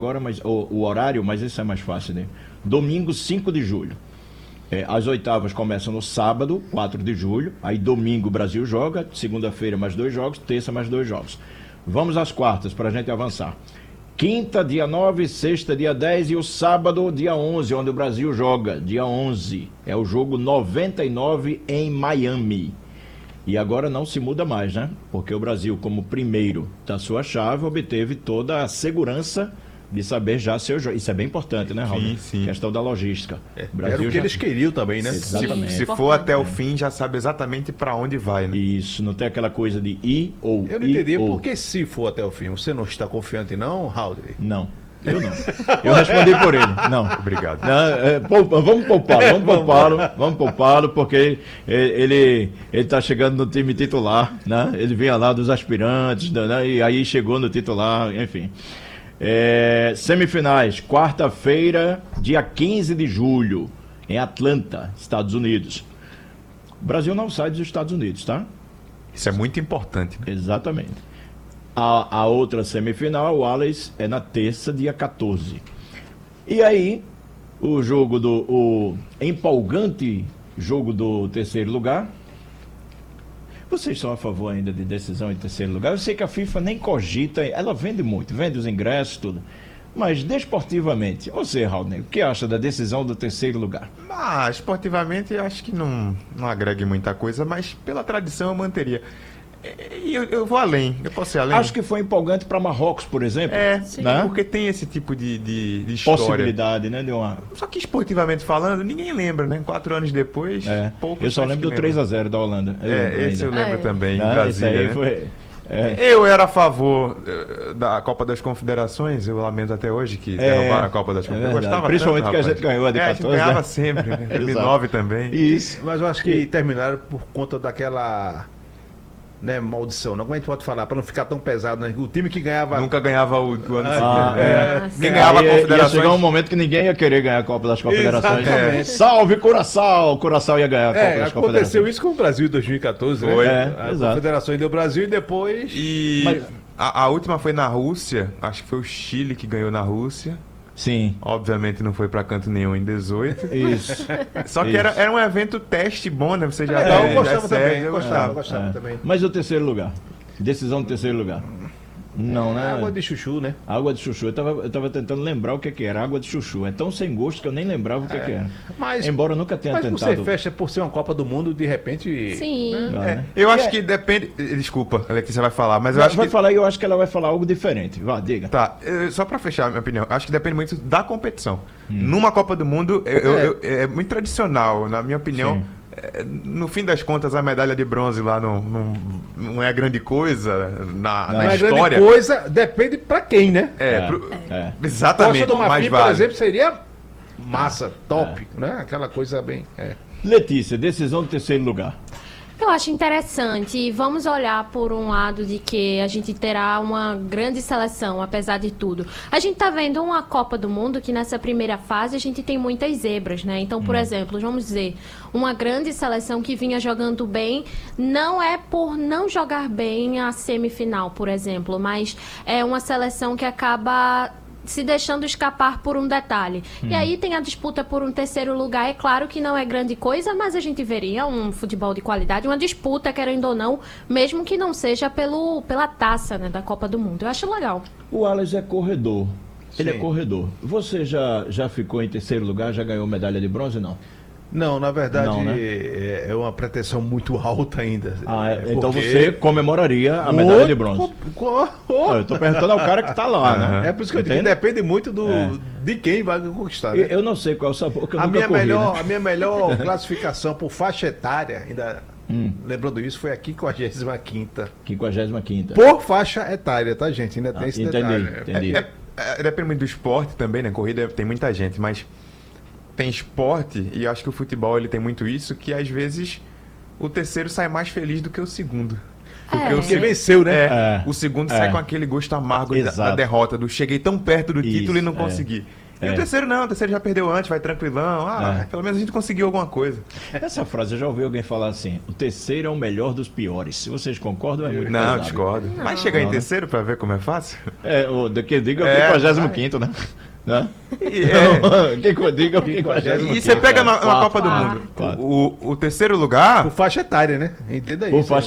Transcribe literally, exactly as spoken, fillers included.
agora, mas o, o horário, mas isso é mais fácil, né? Domingo, cinco de julho. É, as oitavas começam no sábado, quatro de julho. Aí domingo o Brasil joga, segunda-feira mais dois jogos, terça mais dois jogos. Vamos às quartas para a gente avançar. Quinta, dia nove, sexta, dia dez e o sábado, dia onze, onde o Brasil joga, dia onze. É o jogo noventa e nove em Miami. E agora não se muda mais, né? Porque o Brasil, como primeiro da sua chave, obteve toda a segurança de saber já seu jogo. Isso é bem importante, né, Raul? Sim, sim. Questão da logística. É, O Brasil era o que já... eles queriam também, né? Exatamente. Se, se for até o fim, já sabe exatamente para onde vai, né? Isso, não tem aquela coisa de ir ou Eu não ir entendi ou... por que se for até o fim. Você não está confiante não, Raul? Não, eu não. Eu respondi por ele. Não. Obrigado. Não, é, poupa, vamos poupá-lo, vamos poupá-lo, vamos poupá-lo, porque ele está chegando no time titular, né? Ele vinha lá dos aspirantes, né? E aí chegou no titular, enfim. É, semifinais, quarta-feira, dia quinze de julho, em Atlanta, Estados Unidos. O Brasil não sai dos Estados Unidos, tá? Isso é muito importante, né? Exatamente. A, a outra semifinal, o Alex, é na terça, dia quatorze. E aí, o jogo do... o empolgante jogo do terceiro lugar. Vocês são a favor ainda de decisão em terceiro lugar? Eu sei que a FIFA nem cogita, ela vende muito, vende os ingressos, tudo. Mas, desportivamente, você, Raul, o que acha da decisão do terceiro lugar? Ah, esportivamente eu acho que não, não agrega muita coisa, mas pela tradição eu manteria. E eu, eu vou além, eu posso ir além. Acho que foi empolgante para Marrocos, por exemplo. É, né? Porque tem esse tipo de, de, de história. Possibilidade, né? De uma... Só que esportivamente falando, ninguém lembra, né? Quatro anos depois, É. poucos Eu só lembro do três a zero da Holanda. Eu É, lembro esse eu ainda. lembro É. também, Não, em esse aí Brasília, né? foi... é. Eu era a favor eh, da Copa das Confederações, eu lamento até hoje que É, derrubaram a Copa das é Confederações. verdade. Eu gostava Principalmente tanto, que a rapaz. gente ganhou a de É, quatorze, a gente ganhava né? sempre, né? dois mil e Exato. nove também. Isso. Mas eu acho que terminaram por conta daquela... Né, maldição, não como a gente pode falar, para não ficar tão pesado, né? O time que ganhava... Nunca ganhava o, o ano Ah, seguinte. é. Ah, sim. Quem ganhava a Aí ia- Ia Confederações... chegar um momento que ninguém ia querer ganhar a Copa das Confederações. Exatamente. Salve, Curaçao! Curaçao ia ganhar a Copa É, das aconteceu Confederações. isso com o Brasil em dois mil e quatorze, Foi. né? É, a exato. Confederações deu Brasil e depois... E Mas- a, a última foi na Rússia, acho que foi o Chile que ganhou na Rússia. Sim, Obviamente não foi pra canto nenhum em dezoito. isso. Só que Isso. era, era um evento teste bom, né? Você já Legal, já eu gostava segue, também, eu eu gostava, gostava. eu gostava É. também. Mas o terceiro lugar? Decisão do terceiro lugar? Não, né? Água de chuchu, né? Água de chuchu. Eu tava, eu tava tentando lembrar o que, que era água de chuchu. É tão sem gosto que eu nem lembrava o que, que era. Mas, Embora eu nunca tenha mas por tentado. ser festa, por ser uma Copa do Mundo, de repente... Sim. Ah, É, né? eu acho É. que depende. Desculpa, Alex, você vai falar, mas eu Vai, acho vai que. falar e eu acho que ela vai falar algo diferente. Vá, diga. Tá, eh, só pra fechar a minha opinião, acho que depende muito da competição. Numa Copa do Mundo, eu- eu- É. eu- é muito tradicional, na minha opinião. Sim. eh, No fim das contas, a medalha de bronze lá não, não, não é grande coisa na, Não. na Mas grande história. coisa depende pra quem, né? É, É, pro- é. exatamente. Costa do mais Marfim, por vale. exemplo, seria massa, top, né? Aquela coisa bem... é. Letícia, decisão do terceiro lugar. Eu acho interessante. E vamos olhar por um lado de que a gente terá uma grande seleção, apesar de tudo. A gente tá vendo uma Copa do Mundo que nessa primeira fase a gente tem muitas zebras, né? Então, por exemplo, vamos dizer, uma grande seleção que vinha jogando bem, não é por não jogar bem a semifinal, por exemplo, mas é uma seleção que acaba se deixando escapar por um detalhe. E aí tem a disputa por um terceiro lugar. É claro que não é grande coisa, mas a gente veria um futebol de qualidade, uma disputa, querendo ou não, mesmo que não seja pelo, pela taça, né, da Copa do Mundo. Eu acho legal. O Alex é corredor. Ele Sim. é corredor. Você já, já ficou em terceiro lugar? Já ganhou medalha de bronze? Não. Não, na verdade, Não, né? é, é uma pretensão muito alta ainda. Ah, é- É, então porque- você comemoraria a medalha de bronze. Co- co- co- Ó, eu tô perguntando ao cara que tá lá, né? É por isso que eu digo que Entende? depende muito do, É. de quem vai conquistar. Eu, Né? eu não sei qual é o sabor que eu A nunca minha, corri, melhor, né? a minha melhor classificação por faixa etária, ainda Hum. lembrando isso, foi a quinquagésima quinta. quinquagésima quinta. Por faixa etária, tá, gente? Ainda tem Ah, esse entendi, detalhe. entendi. É, é, depende muito do esporte também, né? Corrida tem muita gente, mas tem esporte, e acho que o futebol ele tem muito isso, que às vezes o terceiro sai mais feliz do que o segundo. Porque É. o Porque segundo venceu, né? É, É. o segundo É. sai com aquele gosto amargo da, Exato. da derrota, do cheguei tão perto do título Isso, e não é. consegui. E É. o terceiro não, o terceiro já perdeu antes, vai tranquilão. Ah, É. pelo menos a gente conseguiu alguma coisa. Essa frase eu já ouvi alguém falar assim: o terceiro é o melhor dos piores. Se vocês concordam, é muito Não, pesado. discordo. Mas chegar em Não, né? terceiro pra ver como é fácil? É, o do que diga é o É, quinquagésimo quinto, né? Né? E, é, Quem que diga é o quinquagésimo quinto. e você pega na, na Quatro. Copa do Quatro. Mundo. Quatro. O, o terceiro lugar. Por faixa etária, né? Entenda Por isso. faixa